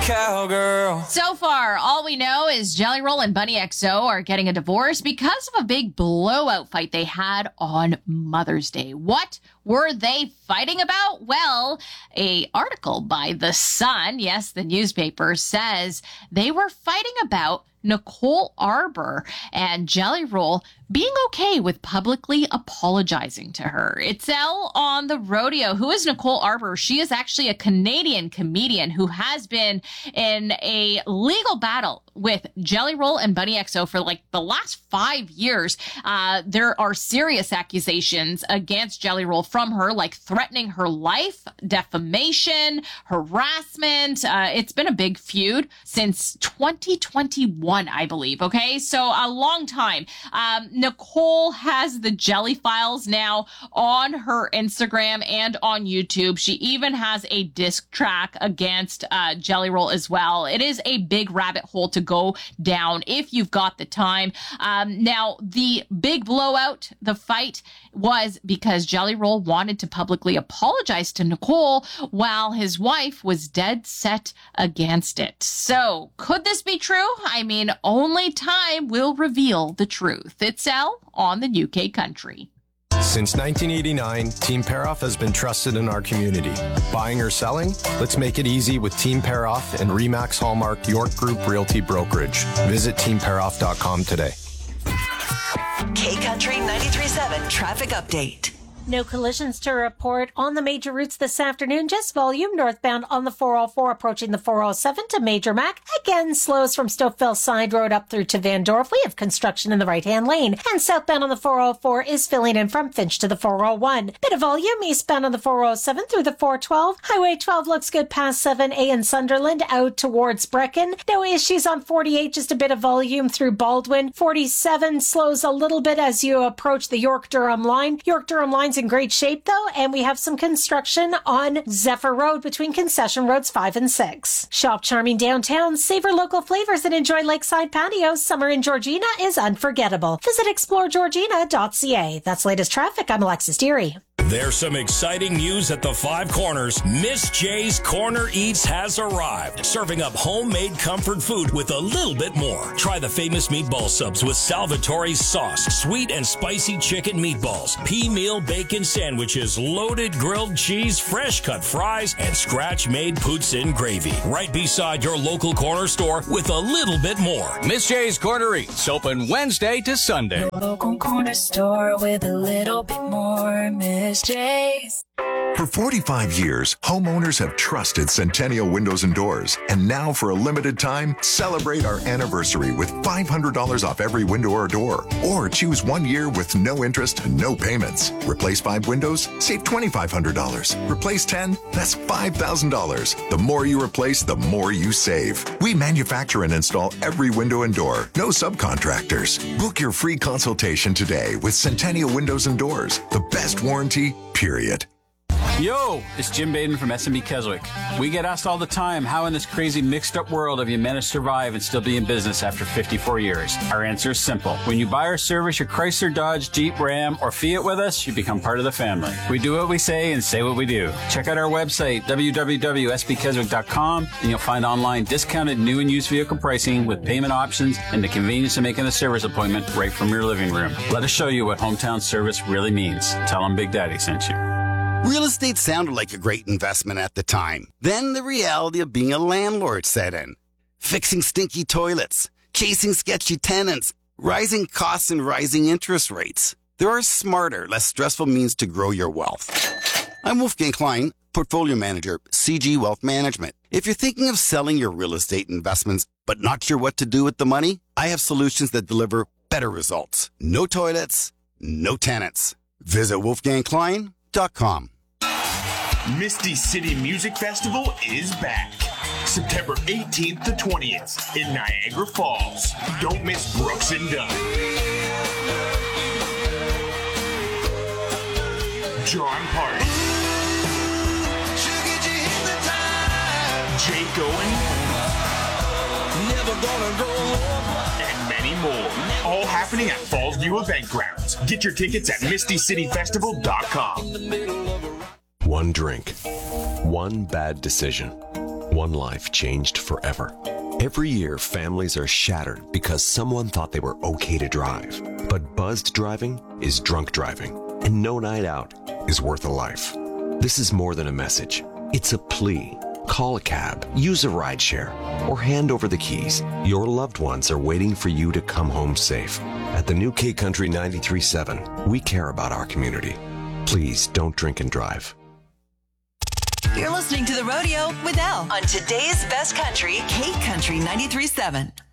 cowgirl. So far, all we know is Jelly Roll and Bunny XO are getting a divorce because of a big blowout fight they had on Mother's Day. What were they fighting about? Well, a article by The Sun, yes, the newspaper, says they were fighting about Nicole Arbor and Jelly Roll being okay with publicly apologizing to her. It's Elle on the rodeo. Who is Nicole Arbor? She is actually a Canadian comedian who has been in a legal battle with Jelly Roll and Bunny XO for like the last 5 years. There are serious accusations against Jelly Roll from her, like threatening her life, defamation, harassment. It's been a big feud since 2021, I believe. Okay, so a long time. Nicole has the Jelly Files now on her Instagram and on YouTube. She even has a diss track against Jelly Roll as well. It is a big rabbit hole to go down if you've got the time. Now, the big blowout, the fight, was because Jelly Roll wanted to publicly apologize to Nicole while his wife was dead set against it. So, could this be true? I mean, only time will reveal the truth. It's Elle on the UK Country. Since 1989, Team Pair-Off has been trusted in our community. Buying or selling? Let's make it easy with Team Pair-Off and RE/MAX Hallmark York Group Realty Brokerage. Visit teampairoff.com today. K-Country 93.7 Traffic Update. No collisions to report on the major routes this afternoon. Just volume northbound on the 404 approaching the 407 to Major Mac. Again, slows from Stokeville Side Road up through to Van Dorp. We have construction in the right-hand lane. And southbound on the 404 is filling in from Finch to the 401. Bit of volume eastbound on the 407 through the 412. Highway 12 looks good past 7A in Sunderland out towards Brecon. No issues on 48, just a bit of volume through Baldwin. 47 slows a little bit as you approach the York-Durham line. York-Durham line's in great shape though, and we have some construction on Zephyr Road between concession roads 5 and 6. Shop charming downtown, savor local flavors, and enjoy lakeside patios. Summer in Georgina is unforgettable. Visit exploregeorgina.ca. That's latest traffic. I'm Alexis Deary. There's some exciting news at the Five Corners. Miss J's Corner Eats has arrived, serving up homemade comfort food with a little bit more. Try the famous meatball subs with Salvatore's sauce, sweet and spicy chicken meatballs, pea meal bacon sandwiches, loaded grilled cheese, fresh cut fries, and scratch-made poutine gravy. Right beside your local corner store with a little bit more. Miss J's Corner Eats, open Wednesday to Sunday. Your local corner store with a little bit more. Miss J's. For 45 years, homeowners have trusted Centennial Windows and Doors. And now, for a limited time, celebrate our anniversary with $500 off every window or door. Or choose 1 year with no interest and no payments. Replace 5 windows? Save $2,500. Replace 10? That's $5,000. The more you replace, the more you save. We manufacture and install every window and door. No subcontractors. Book your free consultation today with Centennial Windows and Doors. The best warranty, period. Yo, it's Jim Baden from SMB Keswick. We get asked all the time, how in this crazy mixed up world have you managed to survive and still be in business after 54 years? Our answer is simple. When you buy or service your Chrysler, Dodge, Jeep, Ram, or Fiat with us, you become part of the family. We do what we say and say what we do. Check out our website, www.sbkeswick.com, and you'll find online discounted new and used vehicle pricing with payment options and the convenience of making a service appointment right from your living room. Let us show you what hometown service really means. Tell them Big Daddy sent you. Real estate sounded like a great investment at the time. Then the reality of being a landlord set in. Fixing stinky toilets, chasing sketchy tenants, rising costs and rising interest rates. There are smarter, less stressful means to grow your wealth. I'm Wolfgang Klein, Portfolio Manager, CG Wealth Management. If you're thinking of selling your real estate investments but not sure what to do with the money, I have solutions that deliver better results. No toilets, no tenants. Visit wolfgangklein.com. Misty City Music Festival is back. September 18th to 20th in Niagara Falls. Don't miss Brooks and Dunn, John Party, Jake Owen, and many more. All happening at Fallsview Event Grounds. Get your tickets at MistyCityFestival.com. One drink, one bad decision, one life changed forever. Every year, families are shattered because someone thought they were okay to drive. But buzzed driving is drunk driving, and no night out is worth a life. This is more than a message. It's a plea. Call a cab, use a rideshare, or hand over the keys. Your loved ones are waiting for you to come home safe. At the new K-Country 93.7, we care about our community. Please don't drink and drive. You're listening to The Rodeo with Elle on today's best country, K-Country 93.7.